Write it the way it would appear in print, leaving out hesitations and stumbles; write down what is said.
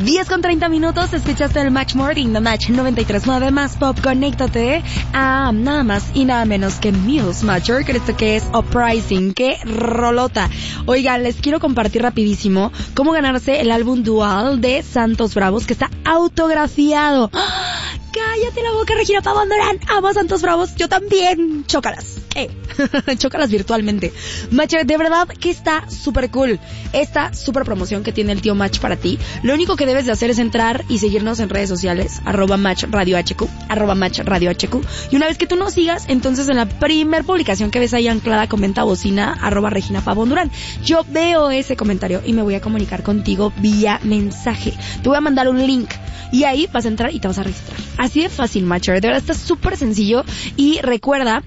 10:30, escuchaste el Match Morning, The Match 93.9 más Pop. Conéctate a nada más y nada menos que Muse Matcher, que esto que es Uprising. ¡Qué rolota! Oigan, les quiero compartir rapidísimo cómo ganarse el álbum Dual de Santos Bravos, que está autografiado. ¡Ah! Cállate la boca, Regina Pavón Durán. Amo a Santos Bravos, yo también. Chócalas. Chócalas virtualmente. Matcher, de verdad que está súper cool esta súper promoción que tiene el tío Match para ti. Lo único que debes de hacer es entrar y seguirnos en redes sociales, @MatchRadioHQ, @MatchRadioHQ. Y una vez que tú nos sigas, entonces en la primer publicación que ves ahí anclada, comenta bocina, @Regina Pavón Durán. Yo veo ese comentario y me voy a comunicar contigo vía mensaje. Te voy a mandar un link y ahí vas a entrar y te vas a registrar. Así de fácil, Matcher. De verdad está súper sencillo. Y recuerda